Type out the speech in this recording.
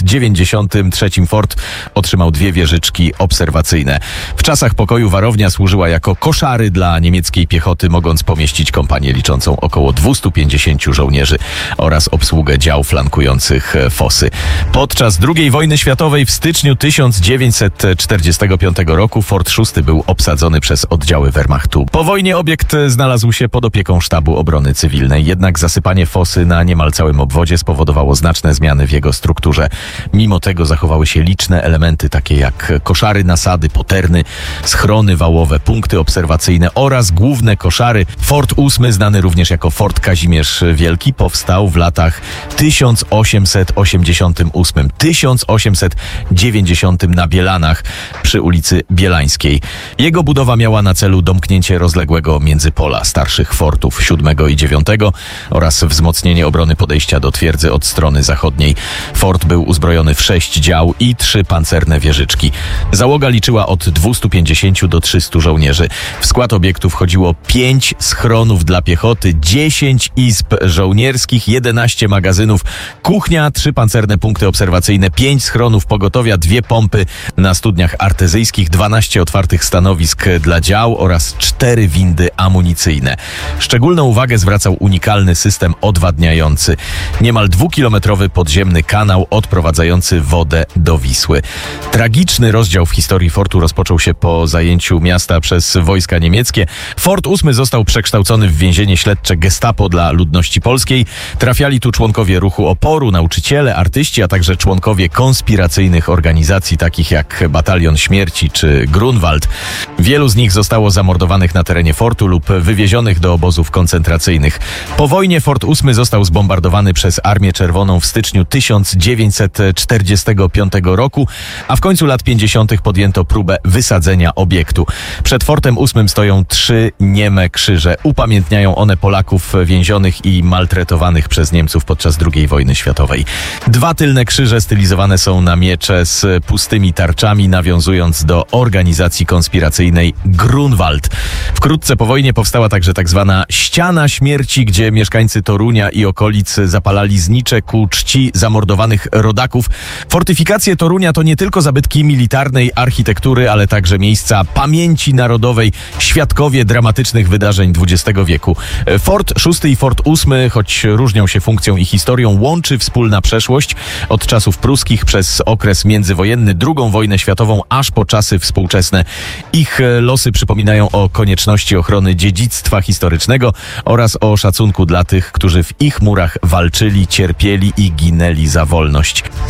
1993 fort otrzymał 2 wieżyczki obserwacyjne. W czasach pokoju warownia służyła jako koszary dla niemieckiej piechoty, mogąc pomieścić kompanię liczącą około 250 żołnierzy oraz obsługę dział flankujących fosy. Podczas II wojny światowej w styczniu 1945 roku Fort 6 był obsadzony przez oddziały Wehrmachtu. Po wojnie obiekt znalazł się pod opieką Sztabu Obrony Cywilnej, jednak zasypanie fosy na niemal całym obwodzie spowodowało znaczne zmiany w jego strukturze. Mimo tego zachowały się liczne elementy, takie jak koszary, nasady, poterny, schrony wałowe, punkty obserwacyjne oraz główne koszary. Fort 8, znany również jako Fort Kazimierz Wielki, powstał w latach 1888-1890 na Bielanach przy ulicy Bielańskiej. Jego budowa miała na celu domknięcie rozległego międzypola starszych fortów 7 i 9 oraz wzmocnienie obrony podejścia do twierdzy od strony zachodniej. Fort był uzbrojony w 6 dział i 3 pancerne wieżyczki. Załoga liczyła od 250 do 300 żołnierzy. W skład obiektu wchodziło 5 schronów dla piechoty, 10 izb żołnierskich, 11 magazynów, kuchnia, 3 pancerne punkty obserwacyjne, 5 schronów pogotowia, 2 pompy na studniach artezyjskich, 12 otwartych stanowisk dla dział oraz 4 windy amunicyjne. Szczególną uwagę zwracał unikalny system odwadniający. Niemal 2-kilometrowy podziemny kanał odprowadzający wodę do Wisły. Tragiczny rozdział w historii fortu rozpoczął się po zajęciu miasta przez wojska niemieckie. Fort 8 został przekształcony w więzienie śledcze Gestapo dla ludności polskiej. Trafiali tu członkowie ruchu oporu, nauczyciele, artyści, a także członkowie konspiracyjnych organizacji takich jak Batalion Śmierci czy Grunwald. Wielu z nich zostało zamordowanych na terenie fortu lub wywiezionych do obozów koncentracyjnych. Po wojnie Fort 8 został zbombardowany przez Armię Czerwoną w styczniu 1945 roku, a w końcu lat 50. podjęto próbę wysadzenia obiektu. Przed Fortem 8 stoją 3 nieme krzyże. Upamiętniają one Polaków więzionych i maltretowanych przez Niemców podczas II wojny światowej. 2 tylne krzyże stylizowane są na miecze z pustymi tarczami, nawiązując do organizacji konspiracyjnej Grunwald. Wkrótce po wojnie powstała także tak zwana Ściana Śmierci, gdzie mieszkańcy Torunia i okolic zapalali znicze ku czci zamordowanych rodaków. Fortyfikacje Torunia to nie tylko zabytki militarnej architektury, ale także miejsca pamięci narodowej, świadkowie dramatycznych wydarzeń XX wieku. Fort 6 i Fort 8, choć różnią się funkcją i historią, łączy wspólna przeszłość od czasów pruskich przez okres międzywojenny, II wojnę światową, aż po czasy współczesne. Ich losy przypominają o konieczności ochrony dziedzictwa historycznego oraz o szacunku dla tych, którzy w ich murach walczyli, cierpieli i ginęli za wolność.